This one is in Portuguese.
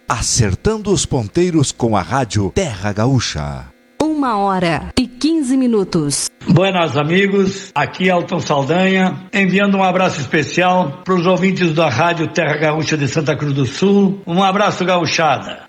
Acertando os ponteiros com a Rádio Terra Gaúcha. 1h15. Buenas amigos, aqui Elton Saldanha, enviando um abraço especial para os ouvintes da Rádio Terra Gaúcha de Santa Cruz do Sul. Um abraço, gauchada.